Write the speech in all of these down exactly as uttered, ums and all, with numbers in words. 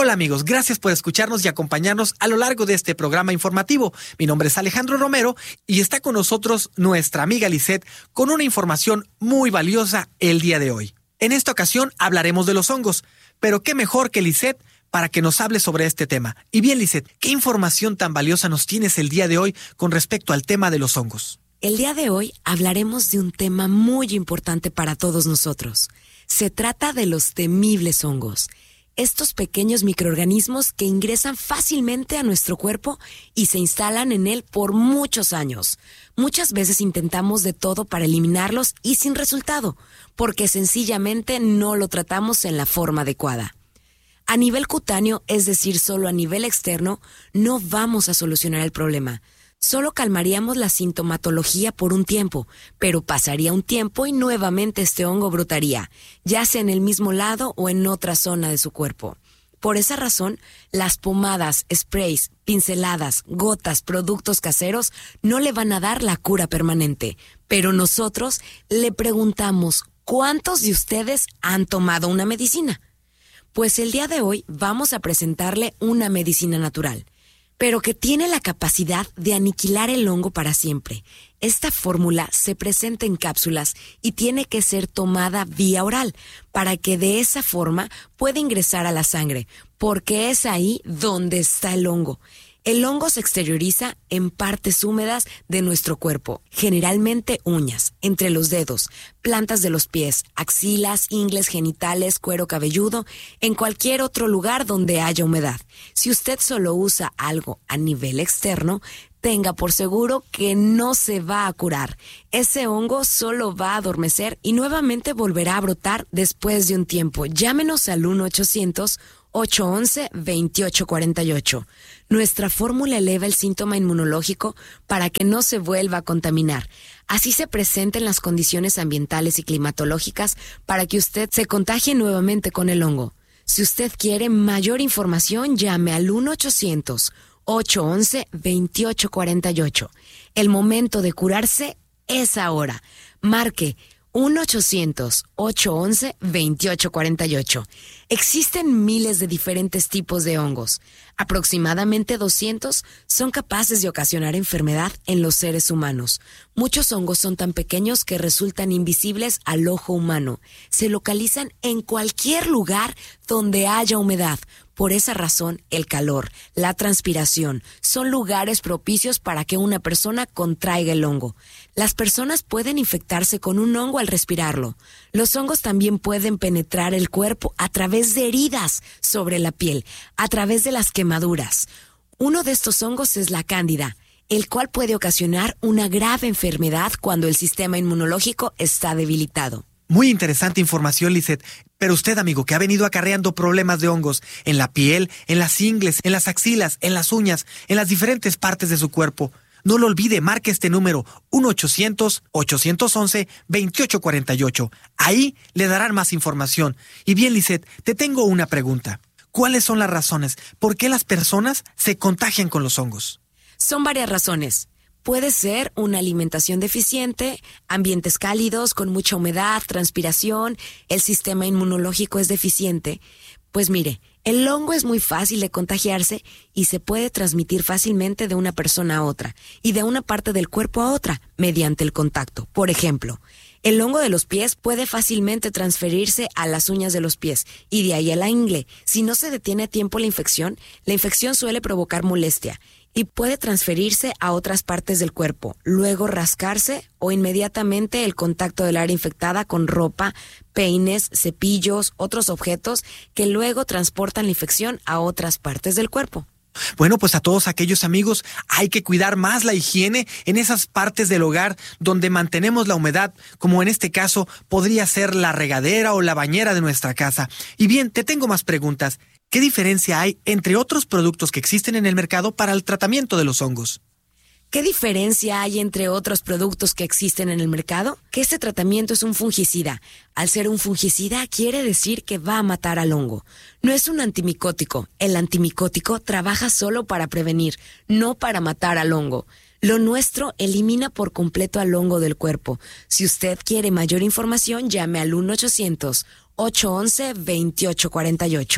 Hola amigos, gracias por escucharnos y acompañarnos a lo largo de este programa informativo. Mi nombre es Alejandro Romero y está con nosotros nuestra amiga Lisette con una información muy valiosa el día de hoy. En esta ocasión hablaremos de los hongos, pero qué mejor que Lisette para que nos hable sobre este tema. Y bien, Lisette, ¿qué información tan valiosa nos tienes el día de hoy con respecto al tema de los hongos? El día de hoy hablaremos de un tema muy importante para todos nosotros. Se trata de los temibles hongos. Estos pequeños microorganismos que ingresan fácilmente a nuestro cuerpo y se instalan en él por muchos años. Muchas veces intentamos de todo para eliminarlos y sin resultado, porque sencillamente no lo tratamos en la forma adecuada. A nivel cutáneo, es decir, solo a nivel externo, no vamos a solucionar el problema. Solo calmaríamos la sintomatología por un tiempo, pero pasaría un tiempo y nuevamente este hongo brotaría, ya sea en el mismo lado o en otra zona de su cuerpo. Por esa razón, las pomadas, sprays, pinceladas, gotas, productos caseros no le van a dar la cura permanente. Pero nosotros le preguntamos, ¿cuántos de ustedes han tomado una medicina? Pues el día de hoy vamos a presentarle una medicina natural, pero que tiene la capacidad de aniquilar el hongo para siempre. Esta fórmula se presenta en cápsulas y tiene que ser tomada vía oral para que de esa forma pueda ingresar a la sangre, porque es ahí donde está el hongo. El hongo se exterioriza en partes húmedas de nuestro cuerpo, generalmente uñas, entre los dedos, plantas de los pies, axilas, ingles genitales, cuero cabelludo, en cualquier otro lugar donde haya humedad. Si usted solo usa algo a nivel externo, tenga por seguro que no se va a curar. Ese hongo solo va a adormecer y nuevamente volverá a brotar después de un tiempo. Llámenos al uno ochocientos, ocho once, veintiocho cuarenta y ocho. Nuestra fórmula eleva el síntoma inmunológico para que no se vuelva a contaminar. Así se presenten las condiciones ambientales y climatológicas para que usted se contagie nuevamente con el hongo. Si usted quiere mayor información, llame al uno ochocientos, ocho once, veintiocho cuarenta y ocho. El momento de curarse es ahora. Marque uno ochocientos, ocho once, veintiocho cuarenta y ocho. Existen miles de diferentes tipos de hongos. Aproximadamente doscientos son capaces de ocasionar enfermedad en los seres humanos. Muchos hongos son tan pequeños que resultan invisibles al ojo humano. Se localizan en cualquier lugar donde haya humedad. Por esa razón, el calor, la transpiración, son lugares propicios para que una persona contraiga el hongo. Las personas pueden infectarse con un hongo al respirarlo. Los hongos también pueden penetrar el cuerpo a través de heridas sobre la piel, a través de las quemaduras. Uno de estos hongos es la cándida, el cual puede ocasionar una grave enfermedad cuando el sistema inmunológico está debilitado. Muy interesante información, Lisette. Pero usted, amigo, que ha venido acarreando problemas de hongos en la piel, en las ingles, en las axilas, en las uñas, en las diferentes partes de su cuerpo, no lo olvide, marque este número uno ochocientos, ocho once, veintiocho cuarenta y ocho. Ahí le darán más información. Y bien, Lisette, te tengo una pregunta. ¿Cuáles son las razones por qué las personas se contagian con los hongos? Son varias razones. Puede ser una alimentación deficiente, ambientes cálidos con mucha humedad, transpiración, el sistema inmunológico es deficiente. Pues mire, el hongo es muy fácil de contagiarse y se puede transmitir fácilmente de una persona a otra y de una parte del cuerpo a otra mediante el contacto. Por ejemplo, el hongo de los pies puede fácilmente transferirse a las uñas de los pies y de ahí a la ingle. Si no se detiene a tiempo la infección, la infección suele provocar molestia y puede transferirse a otras partes del cuerpo, luego rascarse o inmediatamente el contacto del área infectada con ropa, peines, cepillos, otros objetos que luego transportan la infección a otras partes del cuerpo. Bueno, pues a todos aquellos amigos hay que cuidar más la higiene en esas partes del hogar donde mantenemos la humedad, como en este caso podría ser la regadera o la bañera de nuestra casa. Y bien, te tengo más preguntas. ¿Qué diferencia hay entre otros productos que existen en el mercado para el tratamiento de los hongos? ¿Qué diferencia hay entre otros productos que existen en el mercado? Que este tratamiento es un fungicida. Al ser un fungicida quiere decir que va a matar al hongo. No es un antimicótico. El antimicótico trabaja solo para prevenir, no para matar al hongo. Lo nuestro elimina por completo al hongo del cuerpo. Si usted quiere mayor información, llame al uno ochocientos, ocho once, veintiocho cuarenta y ocho.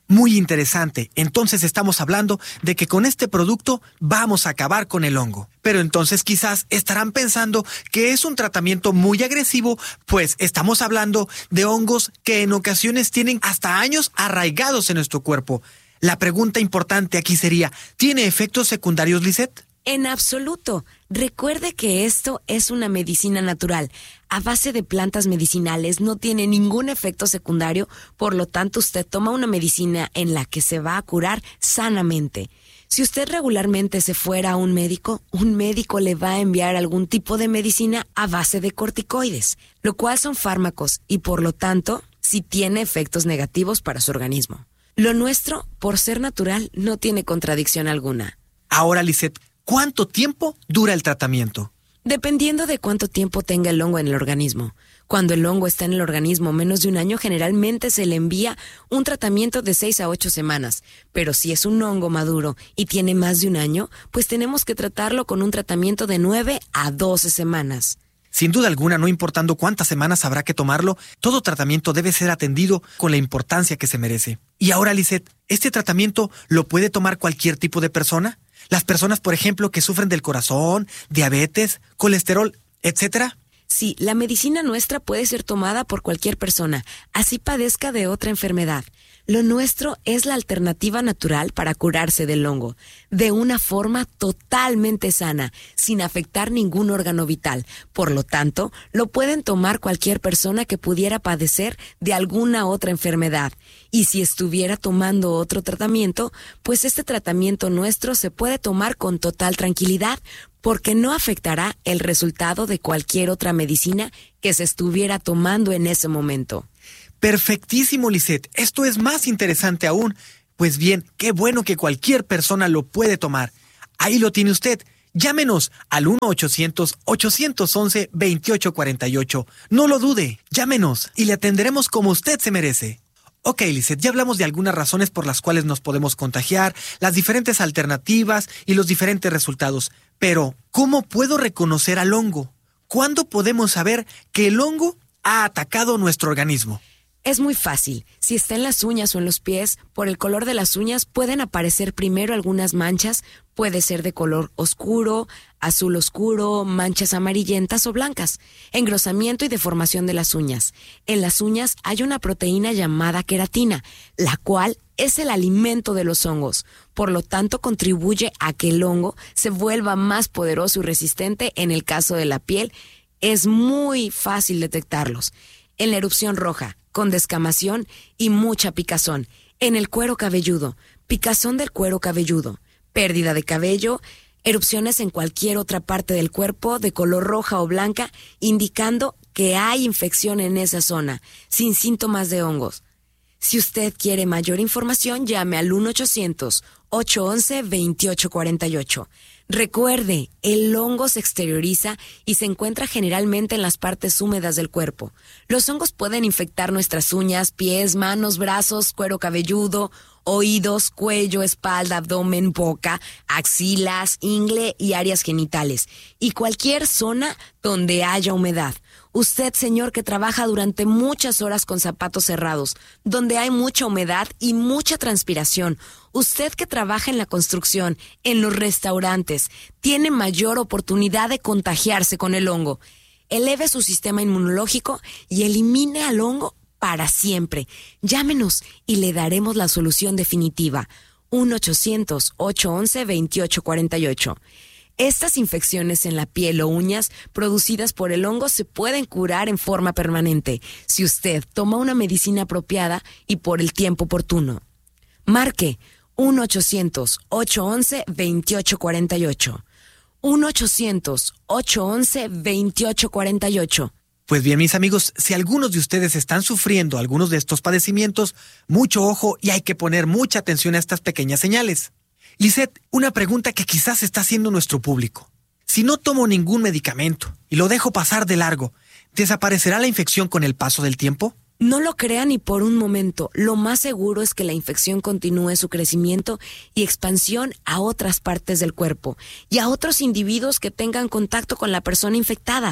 Muy interesante. Entonces estamos hablando de que con este producto vamos a acabar con el hongo. Pero entonces quizás estarán pensando que es un tratamiento muy agresivo, pues estamos hablando de hongos que en ocasiones tienen hasta años arraigados en nuestro cuerpo. La pregunta importante aquí sería, ¿tiene efectos secundarios, Lisette? En absoluto. Recuerde que esto es una medicina natural. A base de plantas medicinales no tiene ningún efecto secundario, por lo tanto usted toma una medicina en la que se va a curar sanamente. Si usted regularmente se fuera a un médico, un médico le va a enviar algún tipo de medicina a base de corticoides, lo cual son fármacos y por lo tanto sí tiene efectos negativos para su organismo. Lo nuestro, por ser natural, no tiene contradicción alguna. Ahora, Lisette, ¿cuánto tiempo dura el tratamiento? Dependiendo de cuánto tiempo tenga el hongo en el organismo. Cuando el hongo está en el organismo menos de un año, generalmente se le envía un tratamiento de seis a ocho semanas. Pero si es un hongo maduro y tiene más de un año, pues tenemos que tratarlo con un tratamiento de nueve a doce semanas. Sin duda alguna, no importando cuántas semanas habrá que tomarlo, todo tratamiento debe ser atendido con la importancia que se merece. Y ahora, Lisette, ¿este tratamiento lo puede tomar cualquier tipo de persona? Las personas, por ejemplo, que sufren del corazón, diabetes, colesterol, etcétera. Sí, la medicina nuestra puede ser tomada por cualquier persona, así padezca de otra enfermedad. Lo nuestro es la alternativa natural para curarse del hongo, de una forma totalmente sana, sin afectar ningún órgano vital. Por lo tanto, lo pueden tomar cualquier persona que pudiera padecer de alguna otra enfermedad. Y si estuviera tomando otro tratamiento, pues este tratamiento nuestro se puede tomar con total tranquilidad, porque no afectará el resultado de cualquier otra medicina que se estuviera tomando en ese momento. Perfectísimo, Lisette. Esto es más interesante aún. Pues bien, qué bueno que cualquier persona lo puede tomar. Ahí lo tiene usted. Llámenos al uno ochocientos, ochocientos once, veintiocho cuarenta y ocho. No lo dude, llámenos y le atenderemos como usted se merece. Ok, Lisette, ya hablamos de algunas razones por las cuales nos podemos contagiar, las diferentes alternativas y los diferentes resultados. Pero, ¿cómo puedo reconocer al hongo? ¿Cuándo podemos saber que el hongo ha atacado nuestro organismo? Es muy fácil. Si está en las uñas o en los pies, por el color de las uñas pueden aparecer primero algunas manchas. Puede ser de color oscuro, azul oscuro, manchas amarillentas o blancas. Engrosamiento y deformación de las uñas. En las uñas hay una proteína llamada queratina, la cual es el alimento de los hongos. Por lo tanto, contribuye a que el hongo se vuelva más poderoso y resistente. En el caso de la piel, es muy fácil detectarlos. En la erupción roja, con descamación y mucha picazón. En el cuero cabelludo, picazón del cuero cabelludo, pérdida de cabello, erupciones en cualquier otra parte del cuerpo de color roja o blanca, indicando que hay infección en esa zona, sin síntomas de hongos. Si usted quiere mayor información, llame al uno ochocientos, ocho once, veintiocho cuarenta y ocho. Recuerde, el hongo se exterioriza y se encuentra generalmente en las partes húmedas del cuerpo. Los hongos pueden infectar nuestras uñas, pies, manos, brazos, cuero cabelludo, oídos, cuello, espalda, abdomen, boca, axilas, ingle y áreas genitales, y cualquier zona donde haya humedad. Usted, señor, que trabaja durante muchas horas con zapatos cerrados, donde hay mucha humedad y mucha transpiración. Usted que trabaja en la construcción, en los restaurantes, tiene mayor oportunidad de contagiarse con el hongo. Eleve su sistema inmunológico y elimine al hongo para siempre. Llámenos y le daremos la solución definitiva. uno ochocientos, ocho once, veintiocho cuarenta y ocho. Estas infecciones en la piel o uñas producidas por el hongo se pueden curar en forma permanente si usted toma una medicina apropiada y por el tiempo oportuno. Marque uno ochocientos, ocho once, veintiocho cuarenta y ocho. uno ochocientos, ocho once, veintiocho cuarenta y ocho. Pues bien, mis amigos, si algunos de ustedes están sufriendo algunos de estos padecimientos, mucho ojo y hay que poner mucha atención a estas pequeñas señales. Lisette, una pregunta que quizás está haciendo nuestro público. Si no tomo ningún medicamento y lo dejo pasar de largo, ¿desaparecerá la infección con el paso del tiempo? No lo crea ni por un momento. Lo más seguro es que la infección continúe su crecimiento y expansión a otras partes del cuerpo y a otros individuos que tengan contacto con la persona infectada.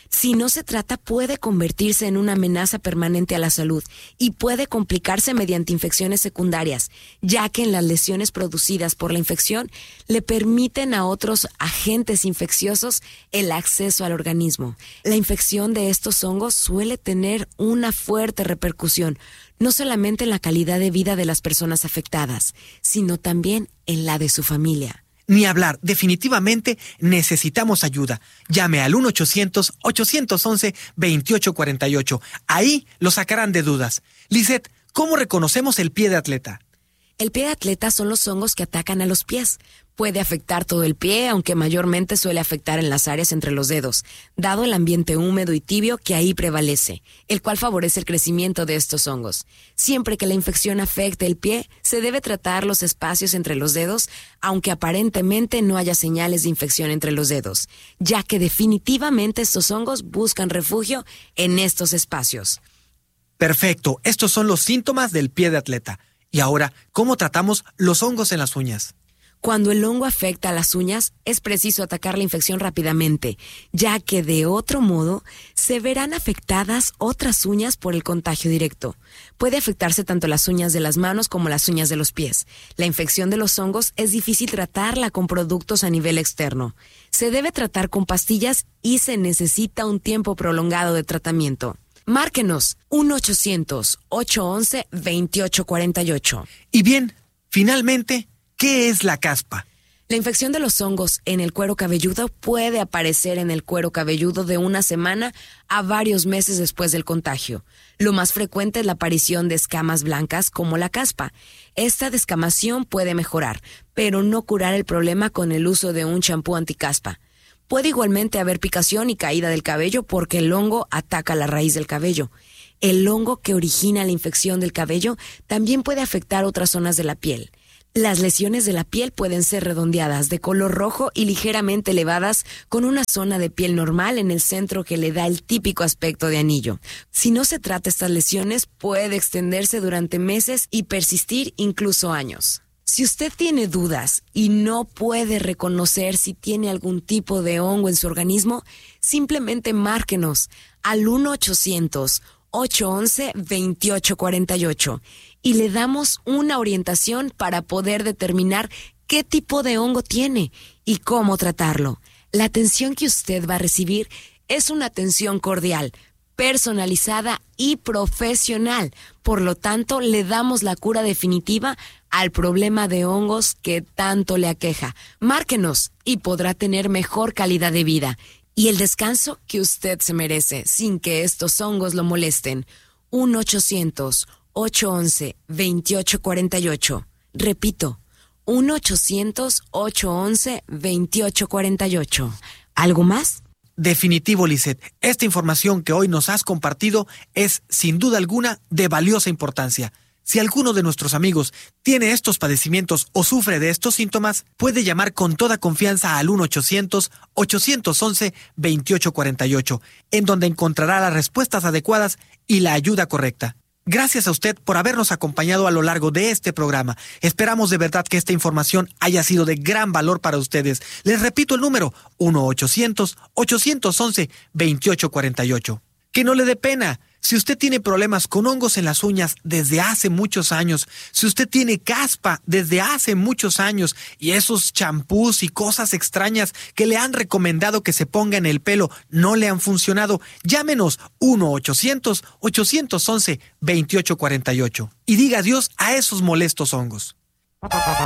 Si no se trata, puede convertirse en una amenaza permanente a la salud y puede complicarse mediante infecciones secundarias, ya que en las lesiones producidas por la infección le permiten a otros agentes infecciosos el acceso al organismo. La infección de estos hongos suele tener una fuerte repercusión, no solamente en la calidad de vida de las personas afectadas, sino también en la de su familia. Ni hablar, definitivamente necesitamos ayuda. Llame al uno ochocientos, ochocientos once, veintiocho cuarenta y ocho. Ahí lo sacarán de dudas. Lizeth, ¿cómo reconocemos el pie de atleta? El pie de atleta son los hongos que atacan a los pies. Puede afectar todo el pie, aunque mayormente suele afectar en las áreas entre los dedos, dado el ambiente húmedo y tibio que ahí prevalece, el cual favorece el crecimiento de estos hongos. Siempre que la infección afecte el pie, se debe tratar los espacios entre los dedos, aunque aparentemente no haya señales de infección entre los dedos, ya que definitivamente estos hongos buscan refugio en estos espacios. Perfecto, estos son los síntomas del pie de atleta. Y ahora, ¿cómo tratamos los hongos en las uñas? Cuando el hongo afecta a las uñas, es preciso atacar la infección rápidamente, ya que de otro modo se verán afectadas otras uñas por el contagio directo. Puede afectarse tanto las uñas de las manos como las uñas de los pies. La infección de los hongos es difícil tratarla con productos a nivel externo. Se debe tratar con pastillas y se necesita un tiempo prolongado de tratamiento. Márquenos uno ochocientos, ochocientos once, veintiocho cuarenta y ocho. Y bien, finalmente, ¿qué es la caspa? La infección de los hongos en el cuero cabelludo puede aparecer en el cuero cabelludo de una semana a varios meses después del contagio. Lo más frecuente es la aparición de escamas blancas como la caspa. Esta descamación puede mejorar, pero no curar el problema con el uso de un champú anticaspa. Puede igualmente haber picación y caída del cabello porque el hongo ataca la raíz del cabello. El hongo que origina la infección del cabello también puede afectar otras zonas de la piel. Las lesiones de la piel pueden ser redondeadas, de color rojo y ligeramente elevadas, con una zona de piel normal en el centro que le da el típico aspecto de anillo. Si no se trata estas lesiones, puede extenderse durante meses y persistir incluso años. Si usted tiene dudas y no puede reconocer si tiene algún tipo de hongo en su organismo, simplemente márquenos al uno ochocientos, ochocientos once, veintiocho cuarenta y ocho y le damos una orientación para poder determinar qué tipo de hongo tiene y cómo tratarlo. La atención que usted va a recibir es una atención cordial, personalizada y profesional. Por lo tanto, le damos la cura definitiva al problema de hongos que tanto le aqueja. Márquenos y podrá tener mejor calidad de vida y el descanso que usted se merece sin que estos hongos lo molesten. uno ochocientos, ochocientos once, veintiocho cuarenta y ocho. Repito, uno ochocientos, ochocientos once, veintiocho cuarenta y ocho. ¿Algo más? Definitivo, Lizeth. Esta información que hoy nos has compartido es, sin duda alguna, de valiosa importancia. Si alguno de nuestros amigos tiene estos padecimientos o sufre de estos síntomas, puede llamar con toda confianza al uno ochocientos, ochocientos once, veintiocho cuarenta y ocho, en donde encontrará las respuestas adecuadas y la ayuda correcta. Gracias a usted por habernos acompañado a lo largo de este programa. Esperamos de verdad que esta información haya sido de gran valor para ustedes. Les repito el número, uno ochocientos, ochocientos once, veintiocho cuarenta y ocho. Que no le dé pena. Si usted tiene problemas con hongos en las uñas desde hace muchos años, si usted tiene caspa desde hace muchos años y esos champús y cosas extrañas que le han recomendado que se ponga en el pelo no le han funcionado, llámenos uno ochocientos, ochocientos once, veintiocho cuarenta y ocho y diga adiós a esos molestos hongos.